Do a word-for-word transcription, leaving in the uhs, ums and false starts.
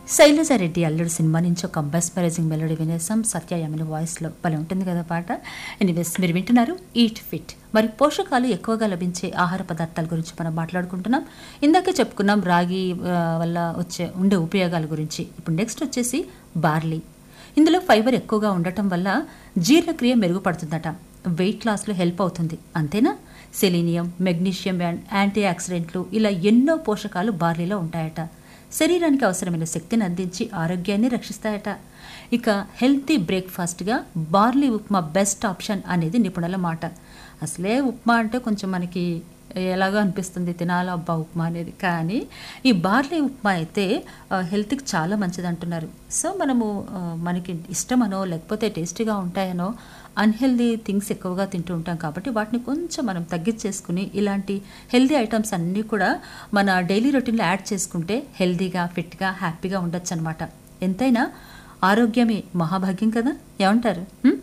శైలజారెడ్డి అల్లుడు సినిమా నుంచి ఒక మెస్మరైజింగ్ మెలోడీ వినేసాం. సత్యయామిని వాయిస్లో భలే ఉంటుంది కదా పాట. ఎనీవేస్, మీరు వింటున్నారు ఈట్ ఫిట్. మరి పోషకాలు ఎక్కువగా లభించే ఆహార పదార్థాల గురించి మనం మాట్లాడుకుంటున్నాం. ఇందాకే చెప్పుకున్నాం రాగి ఆ, వల్ల వచ్చే ఉండే ఉపయోగాల గురించి. ఇప్పుడు నెక్స్ట్ వచ్చేసి బార్లీ. ఇందులో ఫైబర్ ఎక్కువగా ఉండటం వల్ల జీర్ణక్రియ మెరుగుపడుతుందట, వెయిట్ లాస్లో హెల్ప్ అవుతుంది. అంతేనా, సెలీనియం, మెగ్నీషియం అండ్ యాంటీ ఆక్సిడెంట్లు ఇలా ఎన్నో పోషకాలు బార్లీలో ఉంటాయట. శరీరానికి అవసరమైన శక్తిని అందించి ఆరోగ్యాన్ని రక్షిస్తాయట. ఇక healthy బ్రేక్ఫాస్ట్గా barley upma best option అనేది నిపుణుల మాట. అసలే ఉప్మా అంటే కొంచెం మనకి ఎలాగో అనిపిస్తుంది, తినాలా అబ్బా ఉప్మా అనేది. కానీ ఈ బార్లీ ఉప్మా అయితే హెల్త్కి చాలా మంచిది అంటున్నారు. సో మనము ఆ, మనకి ఇష్టమనో లేకపోతే టేస్టీగా ఉంటాయనో అన్హెల్దీ థింగ్స్ ఎక్కువగా తింటూ ఉంటాం. కాబట్టి వాటిని కొంచెం మనం తగ్గించేసుకుని ఇలాంటి హెల్దీ ఐటమ్స్ అన్నీ కూడా మన డైలీ రొటీన్లో యాడ్ చేసుకుంటే హెల్దీగా, ఫిట్గా, హ్యాపీగా ఉండొచ్చు అనమాట. ఎంతైనా ఆరోగ్యమే మహాభాగ్యం కదా, ఏమంటారు? హ్మ్?